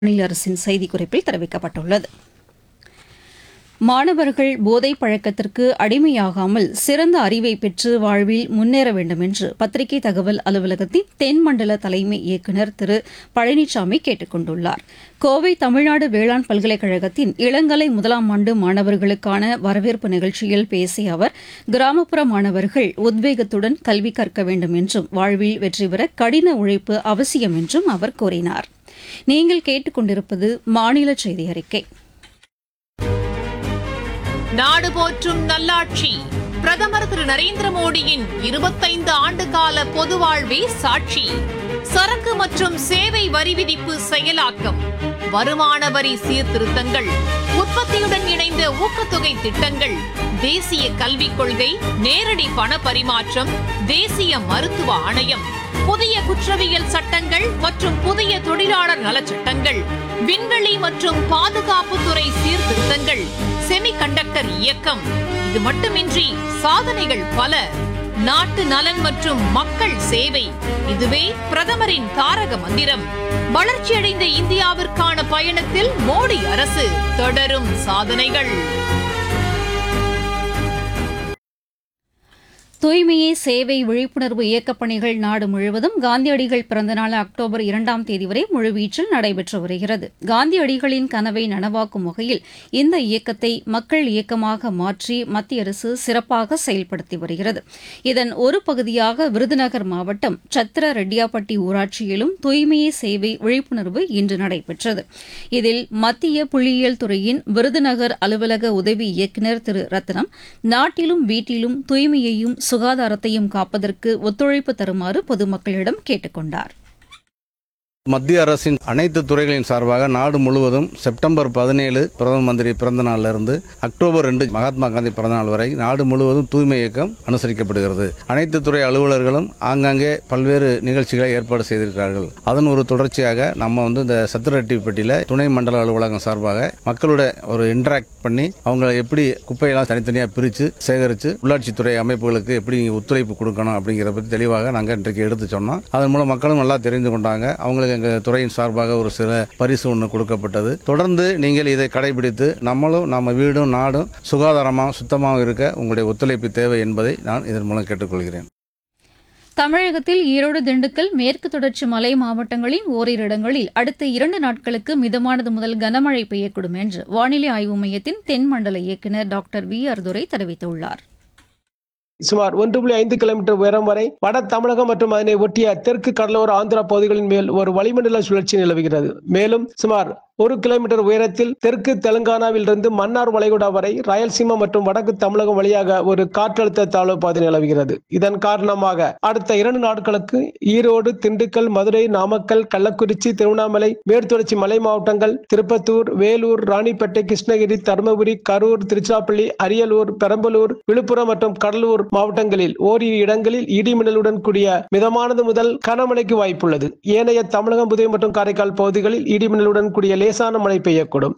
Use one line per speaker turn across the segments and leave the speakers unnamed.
மாநில அரசின் செய்திக்குறிப்பில் தெரிவிக்கப்பட்டுள்ளது. மாணவர்கள் போதைப் பழக்கத்திற்கு அடிமையாகாமல் சிறந்த அறிவை பெற்று வாழ்வில் முன்னேற வேண்டும் என்று பத்திரிகை தகவல் அலுவலகத்தின் தென்மண்டல தலைமை இயக்குநர் திரு பழனிசாமி கேட்டுக் கொண்டுள்ளார். கோவை தமிழ்நாடு வேளாண் பல்கலைக்கழகத்தின் இளங்கலை முதலாம் ஆண்டு மாணவர்களுக்கான வரவேற்பு நிகழ்ச்சியில் பேசிய அவர், கிராமப்புற மாணவர்கள் உத்வேகத்துடன் கல்வி கற்க வேண்டும் என்றும் வாழ்வில் வெற்றி பெற கடின உழைப்பு அவசியம் என்றும் அவர் கூறினார். நீங்கள் கேட்டுக் கொண்டிருப்பது மாநில செய்தி அறிக்கை.
நாடு போற்றும் நல்லாட்சி பிரதமர் திரு நரேந்திர மோடியின் 25 ஆண்டுகால பொது வாழ்வே சாட்சி. சரக்கு மற்றும் சேவை வரி விதிப்பு செயலாக்கம், வருமான வரி சீர்திருத்தங்கள், உற்பத்தியுடன் இணைந்த ஊக்கத்தொகை திட்டங்கள், தேசிய கல்விக் கொள்கை, நேரடி பண பரிமாற்றம், தேசிய மருத்துவ ஆணையம், புதிய குற்றவியல் சட்டங்கள் மற்றும் புதிய தொழிலாளர் நலச்சட்டங்கள், விண்வெளி மற்றும் பாதுகாப்புத்துறை சீர்திருத்தங்கள், செமிகண்டக்டர் இயக்கம். இது மட்டுமின்றி சாதனைகள் பல. நாட்டு நலன் மற்றும் மக்கள் சேவை, இதுவே பிரதமரின் தாரக மந்திரம். வளர்ச்சியடைந்த இந்தியாவிற்கான பயணத்தில் மோடி அரசு தொடரும் சாதனைகள்.
தூய்மையே சேவை விழிப்புணர்வு இயக்கப் பணிகள் நாடு முழுவதும் காந்தியடிகள் பிறந்தநாள் அக்டோபர் 2ஆம் தேதி வரை முழுவீச்சில் நடைபெற்று வருகிறது. காந்தியடிகளின் கனவை நனவாக்கும் வகையில் இந்த இயக்கத்தை மக்கள் இயக்கமாக மாற்றி மத்திய அரசு சிறப்பாக செயல்படுத்தி வருகிறது. இதன் ஒரு பகுதியாக விருதுநகர் மாவட்டம் சத்திர ரெட்டியாப்பட்டி ஊராட்சியிலும் தூய்மையே சேவை விழிப்புணர்வு இன்று நடைபெற்றது. இதில் மத்திய புள்ளியியல் துறையின் விருதுநகர் அலுவலக உதவி இயக்குநர் திரு ரத்னம், நாட்டிலும் வீட்டிலும் தூய்மையையும் சுகாதாரத்தையும் காப்பதற்கு ஒத்துழைப்பு தருமாறு பொதுமக்களிடம் கேட்டுக் கொண்டார்.
மத்திய அரசின் அனைத்து துறைகளின் சார்பாக நாடு முழுவதும் செப்டம்பர் 17 பிரதம மந்திரி பிறந்த நாளிலிருந்து அக்டோபர் 2 மகாத்மா காந்தி பிறந்த நாள் வரை நாடு முழுவதும் தூய்மை இயக்கம் அனுசரிக்கப்படுகிறது. அனைத்து துறை அலுவலர்களும் ஆங்காங்கே பல்வேறு நிகழ்ச்சிகளை ஏற்பாடு செய்திருக்கிறார்கள். அதன் ஒரு தொடர்ச்சியாக நம்ம இந்த சத்திரரெட்டிப்பட்டியில துணை மண்டல அலுவலகம் சார்பாக மக்களோட ஒரு இன்டராக்ட் பண்ணி அவங்க எப்படி குப்பையெல்லாம் தனித்தனியாக பிரித்து சேகரித்து உள்ளாட்சித்துறை அமைப்புகளுக்கு எப்படி ஒத்துழைப்பு கொடுக்கணும் அப்படிங்கிறத பற்றி தெளிவாக நாங்கள் இன்றைக்கு எடுத்து சொன்னோம். அதன் மூலம் மக்களும் நல்லா தெரிந்து கொண்டாங்க. அவங்களுக்கு எங்கள் துறையின் சார்பாக ஒரு சில பரிசு ஒன்று கொடுக்கப்பட்டது. தொடர்ந்து நீங்கள் இதை கடைபிடித்து நம்ம வீடும் நாடும் சுகாதாரமாக சுத்தமாக இருக்க உங்களுடைய ஒத்துழைப்பு தேவை என்பதை நான் இதன் மூலம் கேட்டுக்கொள்கிறேன்.
தமிழகத்தில் ஈரோடு, திண்டுக்கல், மேற்கு தொடர்ச்சி மலை மாவட்டங்களின் ஓரிரு இடங்களில் அடுத்த 2 நாட்களுக்கு மிதமானது முதல் கனமழை பெய்யக்கூடும் என்று வானிலை ஆய்வு மையத்தின் தென்மண்டல இயக்குநர் டாக்டர் VR துரை தெரிவித்துள்ளார்.
சுமார் 1.5 கிலோமீட்டர் உயரம் வரை வட தமிழகம் மற்றும் அதனை ஒட்டிய தெற்கு கடலோர ஆந்திரா பகுதிகளின் மேல் ஒரு வளிமண்டல சுழற்சி நிலவுகிறது. மேலும் சுமார் 1 கிலோமீட்டர் உயரத்தில் தெற்கு தெலுங்கானாவில் இருந்து மன்னார் வளைகுடா வரை ராயல்சீமா மற்றும் வடக்கு தமிழகம் வழியாக ஒரு காற்றழுத்த தாழ்வு பாதை நிலவுகிறது. இதன் காரணமாக அடுத்த 2 நாட்களுக்கு ஈரோடு, திண்டுக்கல், மதுரை, நாமக்கல், கள்ளக்குறிச்சி, திருவண்ணாமலை, மேற்குத்தொடர்ச்சி மலை மாவட்டங்கள், திருப்பத்தூர், வேலூர், ராணிப்பேட்டை, கிருஷ்ணகிரி, தருமபுரி, கரூர், திருச்சிராப்பள்ளி, அரியலூர், பெரம்பலூர், விழுப்புரம் மற்றும் கடலூர் மாவட்டங்களில் ஓரிரு இடங்களில் இடிமின்னலுடன் கூடிய மிதமானது முதல் கனமழைக்கு வாய்ப்புள்ளது. ஏனைய தமிழகம், புதுவை மற்றும் காரைக்கால் பகுதிகளில் இடிமின்னலுடன் கூடிய லேசான மழை பெய்யக்கூடும்.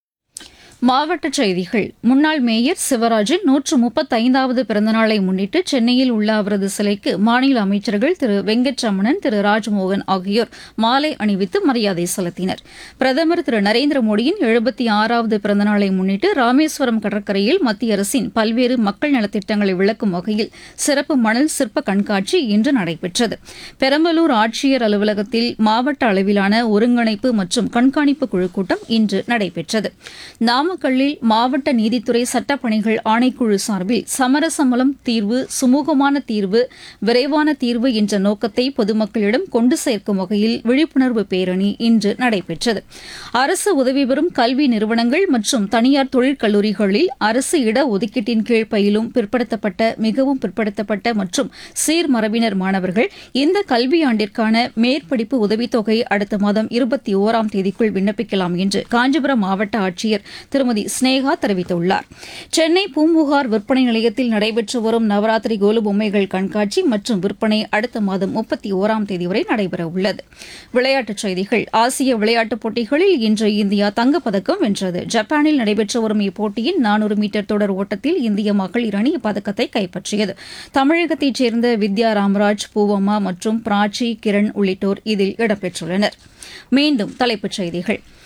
மாவட்டச் செய்திகள். முன்னாள் மேயர் சிவராஜின் 135வது பிறந்தநாளை முன்னிட்டு சென்னையில் உள்ள அவரது சிலைக்கு மாநில அமைச்சர்கள் திரு வெங்கட்ரமணன், திரு ராஜ்மோகன் ஆகியோர் மாலை அணிவித்து மரியாதை செலுத்தினர். பிரதமர் திரு நரேந்திர மோடியின் 76வது பிறந்தநாளை முன்னிட்டு ராமேஸ்வரம் கடற்கரையில் மத்திய அரசின் பல்வேறு மக்கள் நலத்திட்டங்களை விளக்கும் வகையில் சிறப்பு மணல் சிற்ப கண்காட்சி இன்று நடைபெற்றது. பெரம்பலூர் ஆட்சியர் அலுவலகத்தில் மாவட்ட அளவிலான ஒருங்கிணைப்பு மற்றும் கண்காணிப்பு குழு கூட்டம் இன்று நடைபெற்றது. நாமக்கல்லில் மாவட்ட நீதித்துறை சட்டப்பணிகள் ஆணைக்குழு சார்பில் சமரசமலம் தீர்வு, சுமூகமான தீர்வு, விரைவான தீர்வு என்ற நோக்கத்தை பொதுமக்களிடம் கொண்டு சேர்க்கும் வகையில் விழிப்புணர்வு பேரணி இன்று நடைபெற்றது. அரசு உதவி பெறும் கல்வி நிறுவனங்கள் மற்றும் தனியார் தொழிற்கல்லூரிகளில் அரசு இடஒதுக்கீட்டின் கீழ் பயிலும் பிற்படுத்தப்பட்ட, மிகவும் பிற்படுத்தப்பட்ட மற்றும் சீர்மரபினர் மாணவர்கள் இந்த கல்வியாண்டிற்கான மேற்படிப்பு உதவித்தொகை அடுத்த மாதம் 21ஆம் தேதிக்குள் விண்ணப்பிக்கலாம் என்று காஞ்சிபுரம் மாவட்ட ஆட்சியர் திருமதி ஸ்னேகா தெரிவித்துள்ளார். சென்னை பூம்புகார் விற்பனை நிலையத்தில் நடைபெற்று வரும் நவராத்திரி கோலு பொம்மைகள் கண்காட்சி மற்றும் விற்பனை அடுத்த மாதம் 31ஆம் தேதி வரை நடைபெறவுள்ளது. விளையாட்டுச் செய்திகள். ஆசிய விளையாட்டுப் போட்டிகளில் இன்று இந்தியா தங்கப்பதக்கம் வென்றது. ஜப்பானில் நடைபெற்று வரும் இப்போட்டியின் 400 மீட்டர் தொடர் ஓட்டத்தில் இந்திய மகளிர் அணி இப்பதக்கத்தை கைப்பற்றியது. தமிழகத்தைச் சேர்ந்த வித்யா ராமராஜ், பூவம்மா மற்றும் பிராச்சி, கிரண் உள்ளிட்டோர் இதில் இடம்பெற்றுள்ளனர். மீண்டும் தலைப்புச் செய்திகள்.